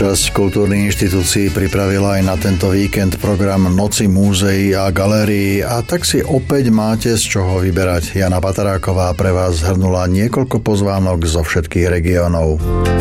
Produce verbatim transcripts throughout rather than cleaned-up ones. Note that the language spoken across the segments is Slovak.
časť kultúrnych inštitúcií pripravila aj na tento víkend program Noci múzeí a galérií a tak si opäť máte z čoho vyberať. Jana Pataráková pre vás zhrnula niekoľko pozvánok zo všetkých regiónov.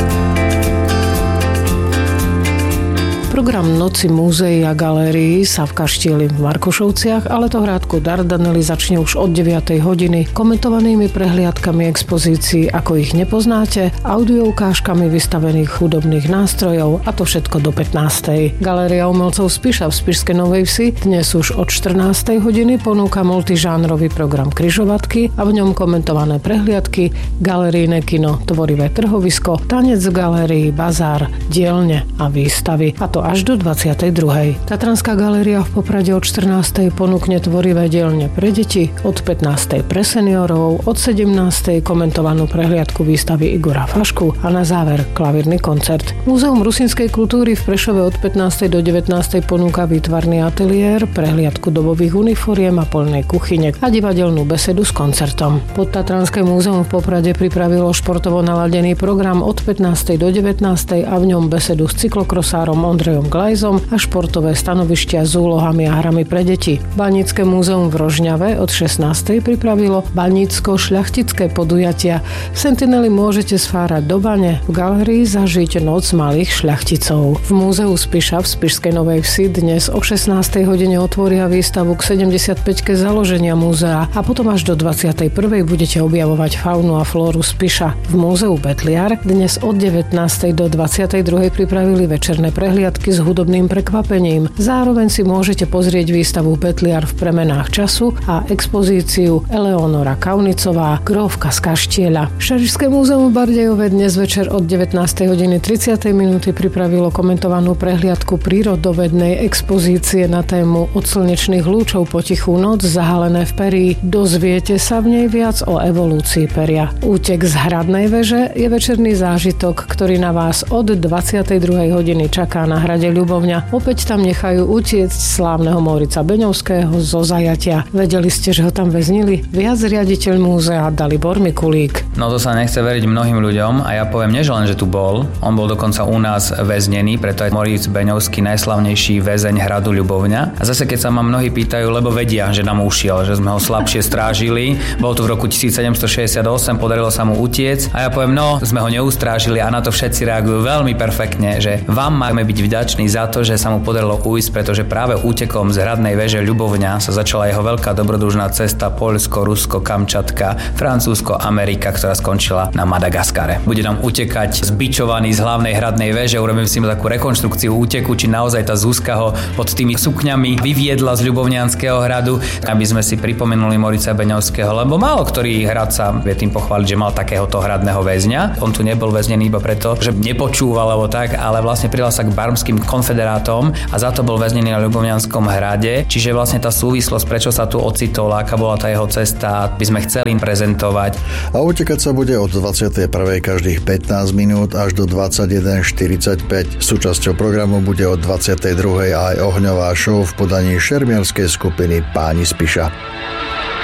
Program Noci múzeí a galérií sa v Kaštieli v Markušovciach, ale to hrádku Dardanely začne už od deviatej hodiny komentovanými prehliadkami expozícií, ako ich nepoznáte, audioukážkami vystavených hudobných nástrojov a to všetko do pätnástej. Galéria umelcov Spiša v Spišskej Novej Vsi dnes už od štrnástej hodiny ponúka multižánrový program Križovatky a v ňom komentované prehliadky, galerijné kino, tvorivé trhovisko, tanec v galérii, bazár, dielne a výstavy. A to až do dvadsiatej druhej. Tatranská galéria v Poprade od štrnástej ponúkne tvorivé dielne pre deti, od pätnástej pre seniorov, od sedemnástej komentovanú prehliadku výstavy Igora Fašku a na záver klavírny koncert. Múzeum rusínskej kultúry v Prešove od pätnástej do devätnástej ponúka výtvarný ateliér, prehliadku dobových uniforiem a poľnej kuchyne a divadelnú besedu s koncertom. Podtatranské múzeum v Poprade pripravilo športovo naladený program od pätnástej do devätnástej a v ňom besedu s cyklokrosárom Ondrejom Glajzom a športové stanovištia s úlohami a hrami pre deti. Banícke múzeum v Rožňave od šestnástej pripravilo banícko-šľachtické podujatia. V Sentineli môžete sfárať do bane, v galérii zažiť noc malých šľachticov. V múzeu Spiša v Spišskej Novej Vsi dnes o šestnástej hodine otvoria výstavu k sedemdesiatpäťke založenia múzea a potom až do dvadsiatej prvej budete objavovať faunu a flóru Spiša. V múzeu Betliar dnes od devätnástej do dvadsiatej druhej pripravili večerné prehliadky s hudobným prekvapením. Zároveň si môžete pozrieť výstavu Betliar v premenách času a expozíciu Eleonora Kaunicová, grófka z Kaštieľa. Šarišské múzeum v Bardejove dnes večer od devätnástej hodiny tridsať minúty pripravilo komentovanú prehliadku prírodovednej expozície na tému Od slnečných lúčov po tichú noc zahalené v perí. Dozviete sa v nej viac o evolúcii peria. Útek z hradnej veže je večerný zážitok, ktorý na vás od dvadsiatej druhej hodiny čaká na hrade Ľubovňa. Opäť tam nechajú utiecť slávneho Mórica Beňovského zo zajatia. Vedeli ste, že ho tam väznili? Viac riaditeľ múzea Dalibor Mikulík. No to sa nechce veriť mnohým ľuďom a ja poviem, nie že len, že tu bol, on bol dokonca u nás väznený, preto je Móric Beňovský najslavnejší väzeň hradu Ľubovňa. A zase keď sa ma mnohí pýtajú, lebo vedia, že nám ušiel, že sme ho slabšie strážili, bol tu v roku tisícsedemstošesťdesiatosem, podarilo sa mu utiec a ja poviem, no sme ho neustrážili a na to všetci reagujú veľmi perfektne, že vám máme byť vďační za to, že sa mu podarilo ujsť, pretože práve útekom z hradnej veže Ľubovňa sa začala jeho veľká dobrodružná cesta Poľsko, Rusko, Kamčatka, Francúzsko, Amerika, ktorá skončila na Madagaskare. Bude nám utekať zbičovaný z hlavnej hradnej veže, urobím si takú rekonštrukciu úteku, či naozaj tá Zuzka ho pod tými sukňami vyviedla z Ľubovňanského hradu, aby sme si pripomenuli Mórica Beňovského, lebo málo ktorý hrad sa vie tým pochváliť, že mal takéhoto hradného väzňa. On tu nebol väznený iba preto, že nepočúval alebo tak, ale vlastne pridal sa k barmským konfederátom a za to bol väznený na Ľubovňanskom hrade. Čiže vlastne tá súvislosť, prečo sa tu ocitol, aká bola tá jeho cesta, by sme chceli im prezentovať. A utekať sa bude od dvadsiatej prvej každých pätnásť minút až do dvadsaťjeden štyridsaťpäť. Súčasťou programu bude od dvadsiatej druhej aj ohňová show v podaní šermiarskej skupiny Páni Spiša.